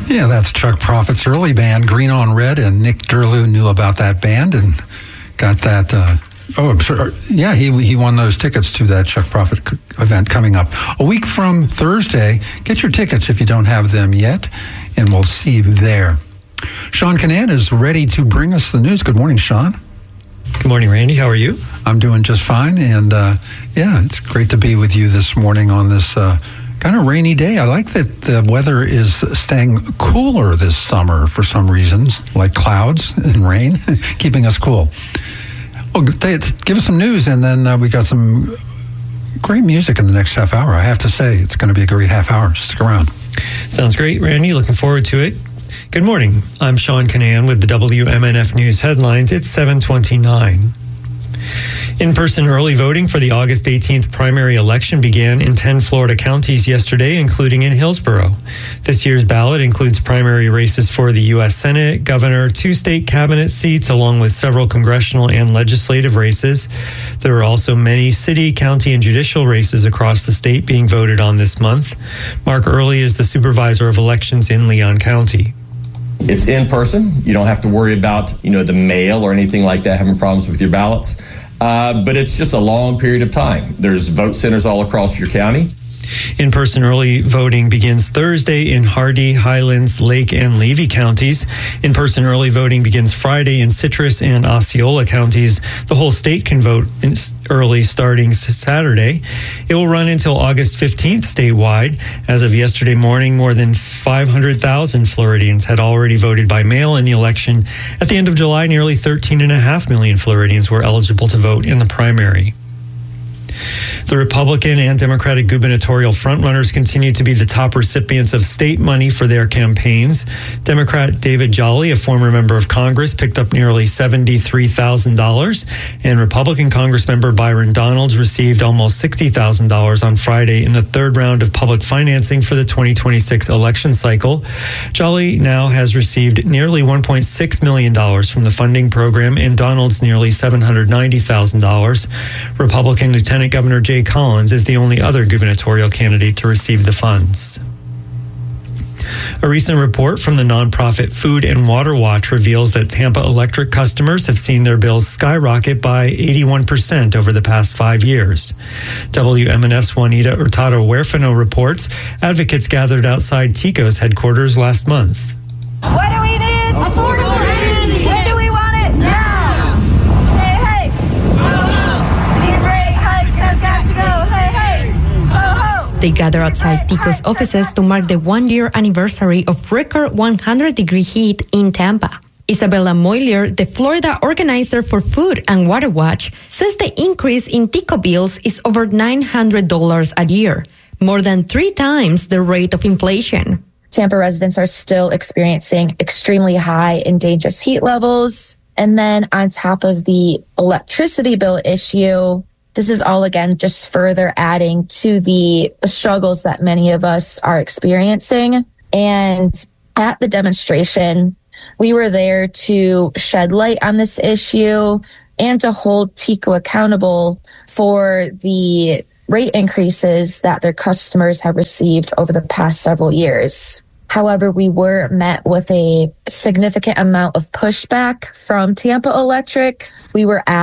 Yeah, that's Chuck Prophet's early band, Green on Red, and Nick Derlew knew about that band and got that. I'm sorry. Yeah, he won those tickets to that Chuck Prophet event coming up a week from Thursday. Get your tickets if you don't have them yet, and we'll see you there. Sean Kinane is ready to bring us the news. Good morning, Sean. Good morning, Randy. How are you? I'm doing just fine, and it's great to be with you this morning on this kind of rainy day. I like that the weather is staying cooler this summer for some reasons, like clouds and rain, keeping us cool. Well, give us some news, and then we got some great music in the next half hour. I have to say, it's going to be a great half hour. Stick around. Sounds great, Randy. Looking forward to it. Good morning. I'm Sean Kinane with the WMNF News headlines. It's 7:29. In-person early voting for the August 18th primary election began in 10 Florida counties yesterday, including in Hillsborough. This year's ballot includes primary races for the U.S. Senate, governor, 2 state cabinet seats, along with several congressional and legislative races. There are also many city, county, and judicial races across the state being voted on this month. Mark Early is the supervisor of elections in Leon County. It's in person. You don't have to worry about, the mail or anything like that, having problems with your ballots. But it's just a long period of time. There's vote centers all across your county. In-person early voting begins Thursday in Hardy, Highlands, Lake, and Levy counties. In-person early voting begins Friday in Citrus and Osceola counties. The whole state can vote early starting Saturday. It will run until August 15th statewide. As of yesterday morning, more than 500,000 Floridians had already voted by mail in the election. At the end of July, nearly 13.5 million Floridians were eligible to vote in the primary. The Republican and Democratic gubernatorial frontrunners continue to be the top recipients of state money for their campaigns. Democrat David Jolly, a former member of Congress, picked up nearly $73,000, and Republican Congressmember Byron Donalds received almost $60,000 on Friday in the third round of public financing for the 2026 election cycle. Jolly now has received nearly $1.6 million from the funding program, and Donalds nearly $790,000. Republican Lieutenant Governor Jay Collins is the only other gubernatorial candidate to receive the funds. A recent report from the nonprofit Food and Water Watch reveals that Tampa Electric customers have seen their bills skyrocket by 81% over the past 5 years. WMNF's Juanita Hurtado-Huerfano reports advocates gathered outside TECO's headquarters last month. What do we need? Affordable energy. When do we want it? Now. Hey, hey. These rate hikes have got to go. Hey, hey. Ho, ho. They gather outside TECO's offices to mark the 1-year anniversary of record 100-degree heat in Tampa. Isabella Moilier, the Florida organizer for Food and Water Watch, says the increase in TECO bills is over $900 a year, more than 3 times the rate of inflation. Tampa residents are still experiencing extremely high and dangerous heat levels. And then on top of the electricity bill issue, this is all, again, just further adding to the struggles that many of us are experiencing. And at the demonstration, we were there to shed light on this issue and to hold TECO accountable for the rate increases that their customers have received over the past several years. However, we were met with a significant amount of pushback from Tampa Electric. We were asked